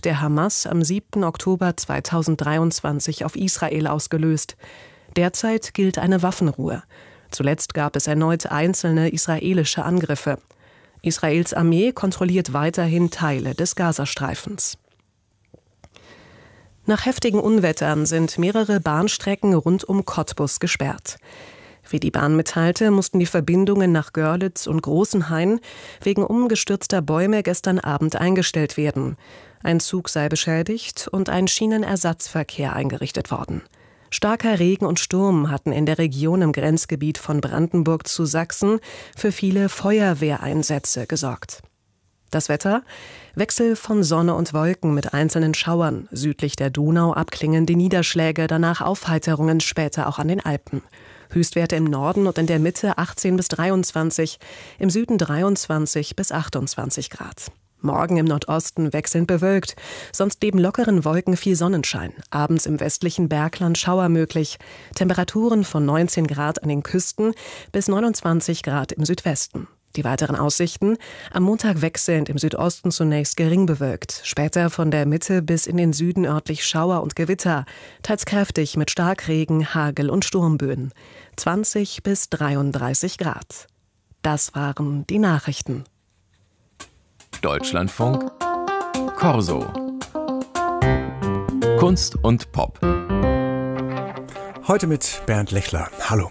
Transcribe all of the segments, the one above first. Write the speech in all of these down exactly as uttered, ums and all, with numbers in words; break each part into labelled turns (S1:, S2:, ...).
S1: der Hamas am siebten Oktober zweitausenddreiundzwanzig auf Israel ausgelöst. Derzeit gilt eine Waffenruhe. Zuletzt gab es erneut einzelne israelische Angriffe. Israels Armee kontrolliert weiterhin Teile des Gazastreifens. Nach heftigen Unwettern sind mehrere Bahnstrecken rund um Cottbus gesperrt. Wie die Bahn mitteilte, mussten die Verbindungen nach Görlitz und Großenhain wegen umgestürzter Bäume gestern Abend eingestellt werden. Ein Zug sei beschädigt und ein Schienenersatzverkehr eingerichtet worden. Starker Regen und Sturm hatten in der Region im Grenzgebiet von Brandenburg zu Sachsen für viele Feuerwehreinsätze gesorgt. Das Wetter? Wechsel von Sonne und Wolken mit einzelnen Schauern. Südlich der Donau abklingen die Niederschläge, danach Aufheiterungen, später auch an den Alpen. Höchstwerte im Norden und in der Mitte achtzehn bis dreiundzwanzig, im Süden dreiundzwanzig bis achtundzwanzig Grad. Morgen im Nordosten wechselnd bewölkt, sonst neben lockeren Wolken viel Sonnenschein. Abends im westlichen Bergland Schauer möglich. Temperaturen von neunzehn Grad an den Küsten bis neunundzwanzig Grad im Südwesten. Die weiteren Aussichten: am Montag wechselnd im Südosten zunächst gering bewölkt, später von der Mitte bis in den Süden örtlich Schauer und Gewitter, teils kräftig mit Starkregen, Hagel und Sturmböen. zwanzig bis dreiunddreißig Grad. Das waren die Nachrichten.
S2: Deutschlandfunk Corso. Kunst und Pop.
S3: Heute mit Bernd Lechler. Hallo.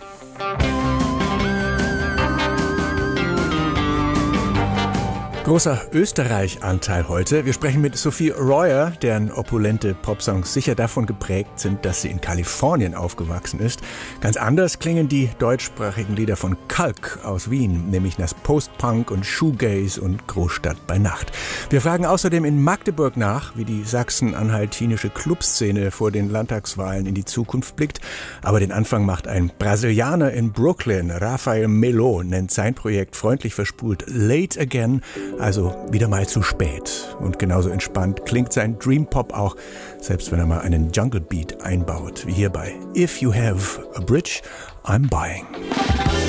S3: Großer Österreich-Anteil heute. Wir sprechen mit Sophie Royer, deren opulente Popsongs sicher davon geprägt sind, dass sie in Kalifornien aufgewachsen ist. Ganz anders klingen die deutschsprachigen Lieder von Kalk aus Wien, nämlich nach Post-Punk und Shoegaze und Großstadt bei Nacht. Wir fragen außerdem in Magdeburg nach, wie die sachsen-anhaltinische Clubszene vor den Landtagswahlen in die Zukunft blickt. Aber den Anfang macht ein Brasilianer in Brooklyn. Rafael Melo nennt sein Projekt freundlich verspult Late Again, also wieder mal zu spät. Und genauso entspannt klingt sein Dream Pop auch, selbst wenn er mal einen Jungle Beat einbaut, wie hier bei If You Have a Bridge, I'm Buying.